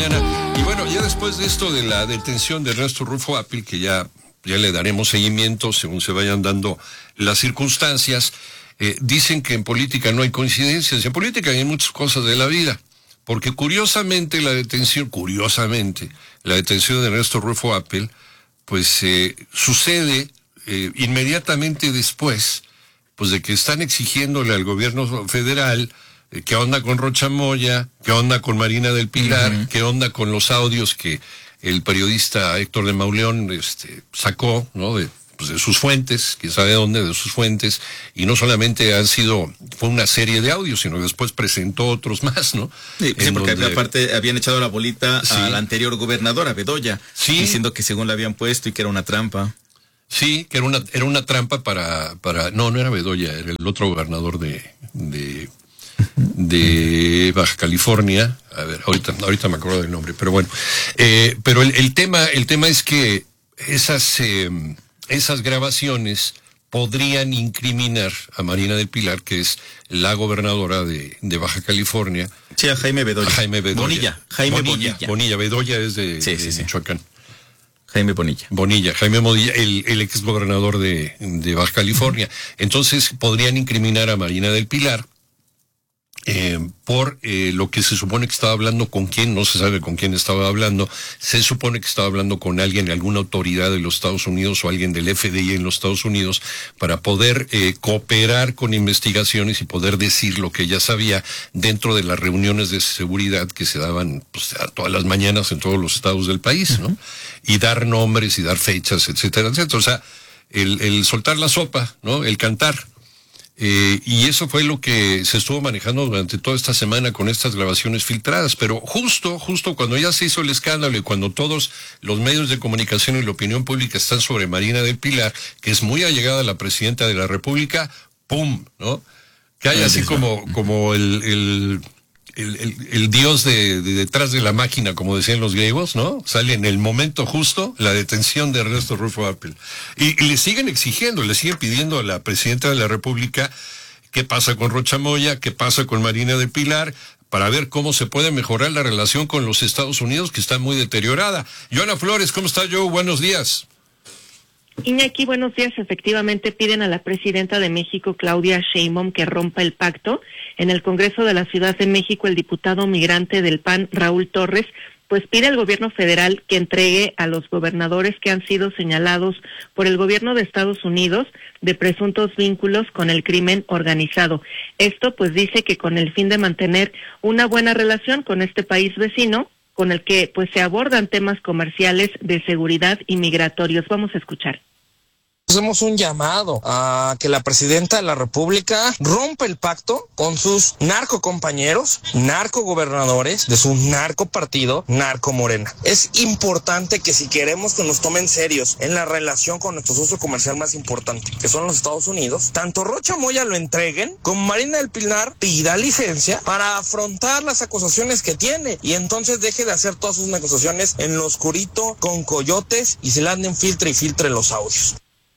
mañana. Y bueno, ya después de esto de la detención de Ernesto Rulfo Appel, que ya le daremos seguimiento según se vayan dando las circunstancias, dicen que en política no hay coincidencias. En política hay muchas cosas de la vida. Porque curiosamente la detención de Ernesto Rulfo Appel, pues sucede inmediatamente después, pues de que están exigiéndole al gobierno federal qué onda con Rocha Moya, qué onda con Marina del Pilar, qué onda con los audios que el periodista Héctor de Mauleón sacó, ¿no? De sus fuentes, quién sabe dónde, de sus fuentes, y no solamente fue una serie de audios, sino que después presentó otros más, ¿no? Sí, porque aparte habían echado la bolita a la anterior gobernadora, Bedoya, diciendo que según la habían puesto y que era una trampa. Sí, que era una trampa para no era Bedoya, era el otro gobernador de Baja California. A ver, ahorita me acuerdo del nombre, pero bueno. Pero el tema es que esas grabaciones podrían incriminar a Marina del Pilar, que es la gobernadora de Baja California. Sí, a Jaime Bedoya. Bonilla. Bonilla. Bedoya es de Michoacán. Jaime Bonilla, el ex gobernador de Baja California. Entonces podrían incriminar a Marina del Pilar por lo que se supone que estaba hablando con quién, no se sabe con quién estaba hablando. Se supone que estaba hablando con alguien, alguna autoridad de los Estados Unidos o alguien del FBI en los Estados Unidos, para poder cooperar con investigaciones y poder decir lo que ella sabía dentro de las reuniones de seguridad que se daban pues, a todas las mañanas en todos los estados del país, ¿no? Y dar nombres y dar fechas, etcétera, etcétera. O sea, el soltar la sopa, ¿no? El cantar. Y eso fue lo que se estuvo manejando durante toda esta semana con estas grabaciones filtradas, pero justo cuando ya se hizo el escándalo y cuando todos los medios de comunicación y la opinión pública están sobre Marina del Pilar, que es muy allegada a la presidenta de la República, ¡pum!, ¿no? Que hay así como el dios de detrás de la máquina, como decían los griegos, ¿no? Sale en el momento justo la detención de Ernesto Rulfo Appel. Y le siguen pidiendo a la presidenta de la República qué pasa con Rocha Moya, qué pasa con Marina del Pilar, para ver cómo se puede mejorar la relación con los Estados Unidos, que está muy deteriorada. Joana Flores, ¿cómo está, Joe? Buenos días. Iñaki, buenos días. Efectivamente, piden a la presidenta de México, Claudia Sheinbaum, que rompa el pacto. En el Congreso de la Ciudad de México, el diputado migrante del PAN, Raúl Torres, pues pide al gobierno federal que entregue a los gobernadores que han sido señalados por el gobierno de Estados Unidos de presuntos vínculos con el crimen organizado. Esto, pues, dice que con el fin de mantener una buena relación con este país vecino, con el que pues se abordan temas comerciales, de seguridad y migratorios. Vamos a escuchar. Hacemos un llamado a que la presidenta de la República rompa el pacto con sus narcocompañeros, narcogobernadores de su narcopartido, Narco Morena. Es importante que si queremos que nos tomen serios en la relación con nuestro socio comercial más importante, que son los Estados Unidos, tanto Rocha Moya lo entreguen, como Marina del Pilar pida licencia para afrontar las acusaciones que tiene, y entonces deje de hacer todas sus negociaciones en lo oscurito con coyotes y se le anden filtre los audios.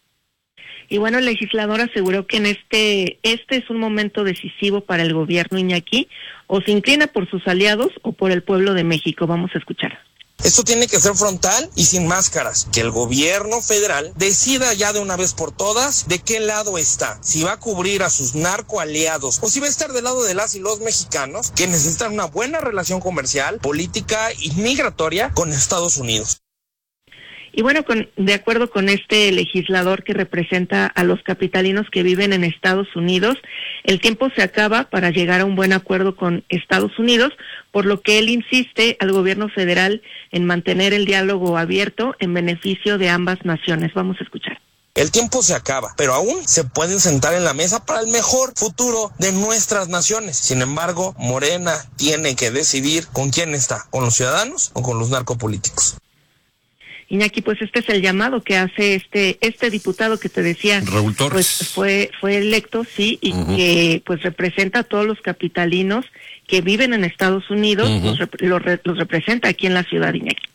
Y bueno, el legislador aseguró que en este es un momento decisivo para el gobierno, Iñaki, o se inclina por sus aliados o por el pueblo de México. Vamos a escuchar. Esto tiene que ser frontal y sin máscaras, que el gobierno federal decida ya de una vez por todas de qué lado está, si va a cubrir a sus narcoaliados o si va a estar del lado de las y los mexicanos que necesitan una buena relación comercial, política y migratoria con Estados Unidos. Y bueno, de acuerdo con este legislador que representa a los capitalinos que viven en Estados Unidos, el tiempo se acaba para llegar a un buen acuerdo con Estados Unidos, por lo que él insiste al gobierno federal en mantener el diálogo abierto en beneficio de ambas naciones. Vamos a escuchar. El tiempo se acaba, pero aún se pueden sentar en la mesa para el mejor futuro de nuestras naciones. Sin embargo, Morena tiene que decidir con quién está, con los ciudadanos o con los narcopolíticos. Iñaki, pues este es el llamado que hace este diputado que te decía, Raúl Torres. Pues fue electo, sí, y que pues representa a todos los capitalinos que viven en Estados Unidos, los representa aquí en la ciudad, Iñaki.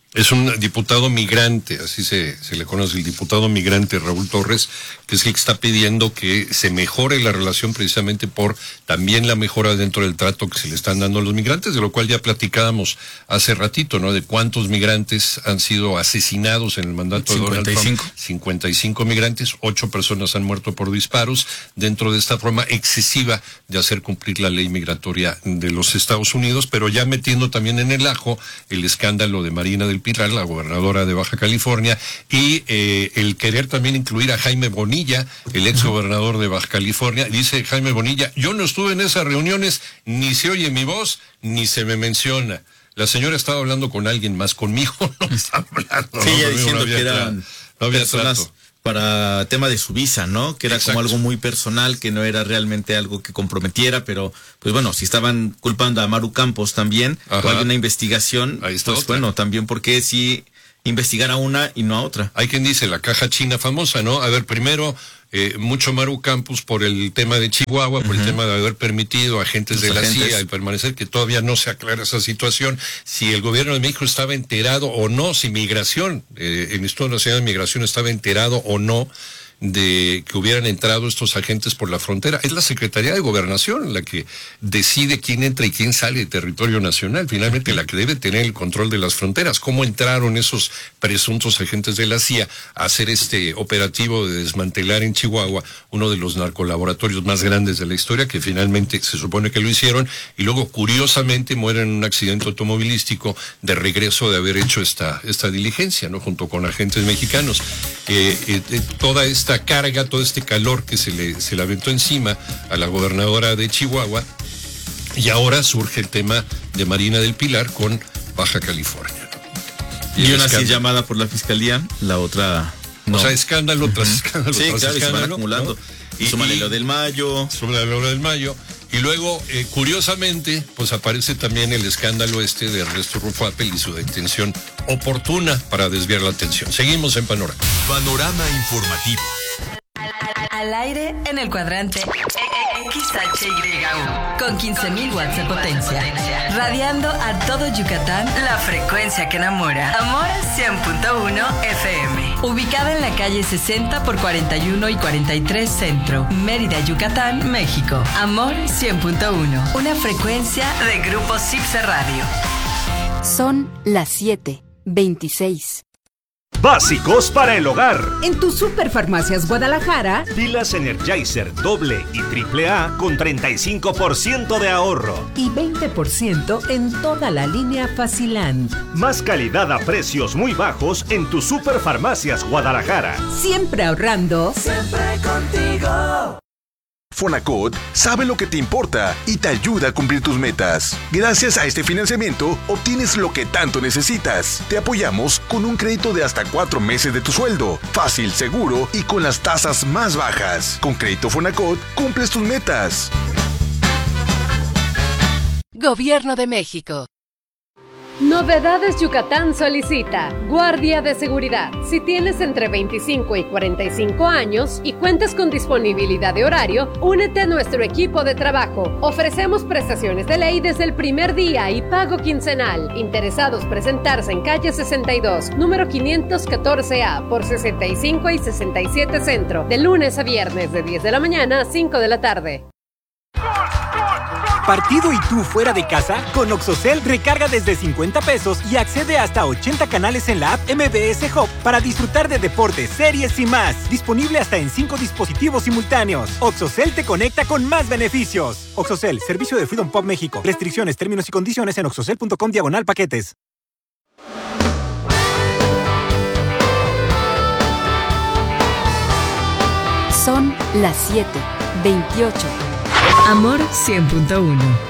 Es un diputado migrante, así se le conoce, el diputado migrante Raúl Torres, que es el que está pidiendo que se mejore la relación precisamente por también la mejora dentro del trato que se le están dando a los migrantes, de lo cual ya platicábamos hace ratito, ¿no? De cuántos migrantes han sido asesinados en el mandato de Donald Trump. 55 migrantes, 8 personas han muerto por disparos dentro de esta forma excesiva de hacer cumplir la ley migratoria de los Estados Unidos, pero ya metiendo también en el ajo el escándalo de Marina del Pilar, la gobernadora de Baja California, y el querer también incluir a Jaime Bonilla, el ex gobernador de Baja California. Dice Jaime Bonilla: yo no estuve en esas reuniones, ni se oye mi voz, ni se me menciona. La señora estaba hablando con alguien más, conmigo no estaba hablando. Sí, ya diciendo que eran personas para tema de su visa, ¿no? Que era Exacto. Como algo muy personal, que no era realmente algo que comprometiera, pero pues bueno, si estaban culpando a Maru Campos también, o hay una investigación, pues otra. Bueno, también porque si investigar a una y no a otra. Hay quien dice la caja china famosa, ¿no? A ver, primero, mucho Maru Campos por el tema de Chihuahua, por el tema de haber permitido a agentes de la CIA el permanecer, que todavía no se aclara esa situación, si el gobierno de México estaba enterado o no, si Migración, el Instituto Nacional de Migración estaba enterado o no de que hubieran entrado estos agentes por la frontera. Es la Secretaría de Gobernación la que decide quién entra y quién sale de territorio nacional, finalmente la que debe tener el control de las fronteras. ¿Cómo entraron esos presuntos agentes de la CIA a hacer este operativo de desmantelar en Chihuahua uno de los narcolaboratorios más grandes de la historia, que finalmente se supone que lo hicieron, y luego curiosamente mueren en un accidente automovilístico de regreso de haber hecho esta diligencia, ¿no? Junto con agentes mexicanos. Toda esta carga, todo este calor que se le aventó encima a la gobernadora de Chihuahua, y ahora surge el tema de Marina del Pilar con Baja California. Y una sí llamada por la fiscalía, la otra no. O sea, escándalo tras escándalo. Sí, tras claro, escándalo, se van acumulando. ¿no? Súmale lo del Mayo. Y luego, curiosamente, pues aparece también el escándalo de Ernesto Rufo Appel y su detención oportuna para desviar la atención. Seguimos en Panorama. Panorama informativo. Al aire en el cuadrante XHYU con 15,000 watts de potencia, radiando a todo Yucatán, la frecuencia que enamora. Amor 100.1 FM, ubicada en la calle 60 por 41 y 43 Centro, Mérida, Yucatán, México. Amor 100.1, una frecuencia de Grupo Cipse Radio. Son las 7:26. Básicos para el hogar. En tu Superfarmacias Guadalajara, pilas Energizer doble y triple A con 35% de ahorro. Y 20% en toda la línea Faciland. Más calidad a precios muy bajos en tu Superfarmacias Guadalajara. Siempre ahorrando. Siempre contigo. Fonacot sabe lo que te importa y te ayuda a cumplir tus metas. Gracias a este financiamiento, obtienes lo que tanto necesitas. Te apoyamos con un crédito de hasta 4 meses de tu sueldo. Fácil, seguro y con las tasas más bajas. Con Crédito Fonacot, cumples tus metas. Gobierno de México. Novedades Yucatán solicita Guardia de Seguridad. Si tienes entre 25 y 45 años y cuentas con disponibilidad de horario, únete a nuestro equipo de trabajo. Ofrecemos prestaciones de ley desde el primer día y pago quincenal. Interesados presentarse en calle 62, número 514A, por 65 y 67 Centro, de lunes a viernes de 10 de la mañana a 5 de la tarde. ¿Partido y tú fuera de casa? Con Oxocel recarga desde 50 pesos y accede hasta 80 canales en la app MBS Hub para disfrutar de deportes, series y más. Disponible hasta en 5 dispositivos simultáneos. Oxocel te conecta con más beneficios. Oxocel, servicio de Freedom Pop México. Restricciones, términos y condiciones en oxocel.com/paquetes. Son las 7:28. Amor 100.1